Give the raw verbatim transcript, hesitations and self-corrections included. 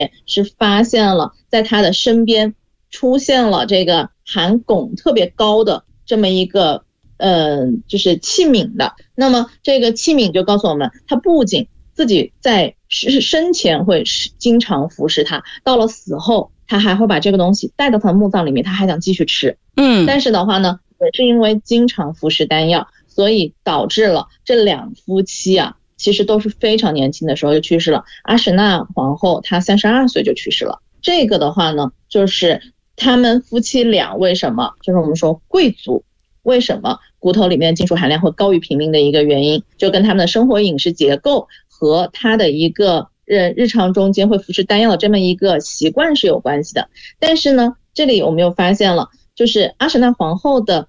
是发现了在他的身边出现了这个含汞特别高的这么一个呃，就是器皿的。那么这个器皿就告诉我们，他不仅自己在生前会经常服食它，到了死后他还会把这个东西带到他的墓葬里面，他还想继续吃。 嗯， 但是的话呢，也是因为经常服食丹药，所以导致了这两夫妻啊，其实都是非常年轻的时候就去世了。阿史那皇后她三十二岁就去世了。这个的话呢，就是他们夫妻俩为什么，就是我们说贵族为什么骨头里面的金属含量会高于平民的一个原因，就跟他们的生活饮食结构和他的一个日日常中间会服食丹药的这么一个习惯是有关系的。但是呢，这里我们又发现了，就是阿史那皇后的